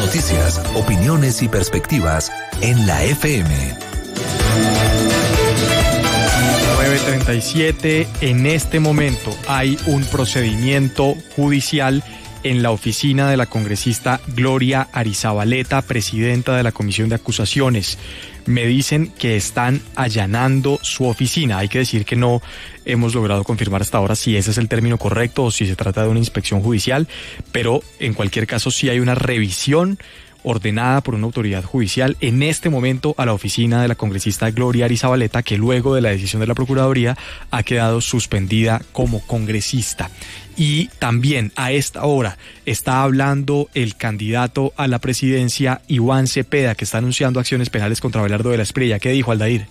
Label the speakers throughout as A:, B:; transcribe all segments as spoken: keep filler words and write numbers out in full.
A: noticias, opiniones y perspectivas en la F M.
B: nueve treinta y siete. En este momento hay un procedimiento judicial en la oficina de la congresista Gloria Arizabaleta, presidenta de la Comisión de Acusaciones. Me dicen que están allanando su oficina. Hay que decir que no hemos logrado confirmar hasta ahora si ese es el término correcto o si se trata de una inspección judicial, pero en cualquier caso sí hay una revisión ordenada por una autoridad judicial en este momento a la oficina de la congresista Gloria Arizabaleta, que luego de la decisión de la Procuraduría ha quedado suspendida como congresista. Y también a esta hora está hablando el candidato a la presidencia, Iván Cepeda, que está anunciando acciones penales contra Abelardo de la Espriella. ¿Qué dijo, Aldair?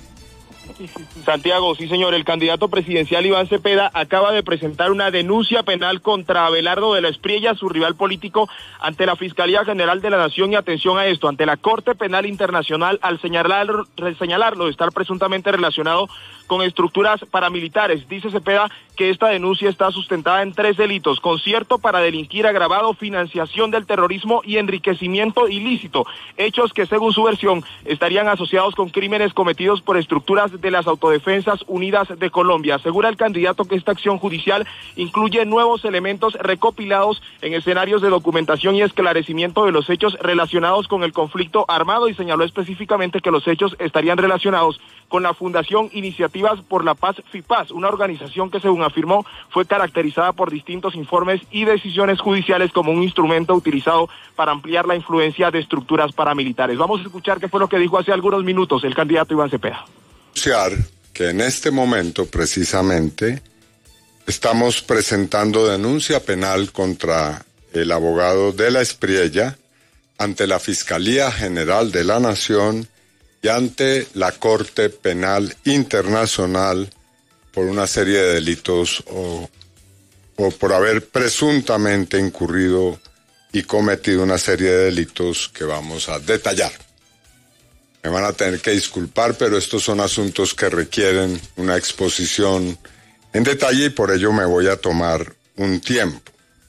C: Santiago, sí señor, el candidato presidencial Iván Cepeda acaba de presentar una denuncia penal contra Abelardo de la Espriella, su rival político, ante la Fiscalía General de la Nación, y atención a esto, ante la Corte Penal Internacional, al señalar, señalarlo de estar presuntamente relacionado con estructuras paramilitares. Dice Cepeda que esta denuncia está sustentada en tres delitos: concierto para delinquir agravado, financiación del terrorismo y enriquecimiento ilícito, hechos que según su versión estarían asociados con crímenes cometidos por estructuras de las Autodefensas Unidas de Colombia. Asegura el candidato que esta acción judicial incluye nuevos elementos recopilados en escenarios de documentación y esclarecimiento de los hechos relacionados con el conflicto armado, y señaló específicamente que los hechos estarían relacionados con la Fundación Iniciativas por la Paz FIPAZ, una organización que, según afirmó, fue caracterizada por distintos informes y decisiones judiciales como un instrumento utilizado para ampliar la influencia de estructuras paramilitares. Vamos a escuchar qué fue lo que dijo hace algunos minutos el candidato Iván Cepeda.
D: Que en este momento precisamente estamos presentando denuncia penal contra el abogado de la Espriella ante la Fiscalía General de la Nación y ante la Corte Penal Internacional por una serie de delitos o, o por haber presuntamente incurrido y cometido una serie de delitos que vamos a detallar. Me van a tener que disculpar, pero estos son asuntos que requieren una exposición en detalle y por ello me voy a tomar un tiempo.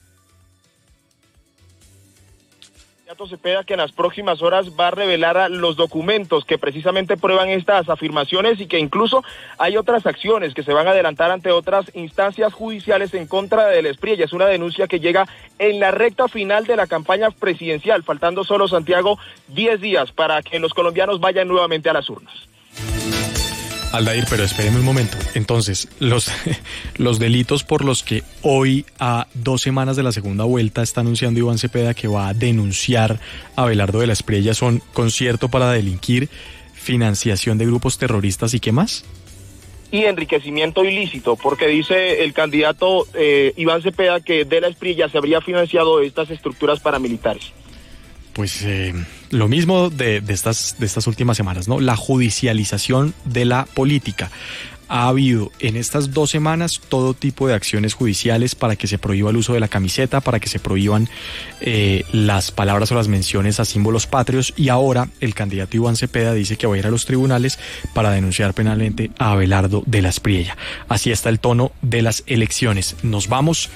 C: Cepeda, que en las próximas horas va a revelar los documentos que precisamente prueban estas afirmaciones, y que incluso hay otras acciones que se van a adelantar ante otras instancias judiciales en contra de la Espriella. Es una denuncia que llega en la recta final de la campaña presidencial, faltando solo, Santiago, diez días para que los colombianos vayan nuevamente a las urnas.
B: Aldair, pero espéreme un momento. Entonces, los, los delitos por los que hoy, a dos semanas de la segunda vuelta, está anunciando Iván Cepeda que va a denunciar a Abelardo de la Espriella son concierto para delinquir, financiación de grupos terroristas y ¿qué más?
C: Y enriquecimiento ilícito, porque dice el candidato eh, Iván Cepeda que de la Espriella se habría financiado estas estructuras paramilitares.
B: Pues eh, lo mismo de, de, estas, de estas últimas semanas, ¿no? La judicialización de la política. Ha habido en estas dos semanas todo tipo de acciones judiciales para que se prohíba el uso de la camiseta, para que se prohíban eh, las palabras o las menciones a símbolos patrios, y ahora el candidato Iván Cepeda dice que va a ir a los tribunales para denunciar penalmente a Abelardo de la Espriella. Así está el tono de las elecciones. Nos vamos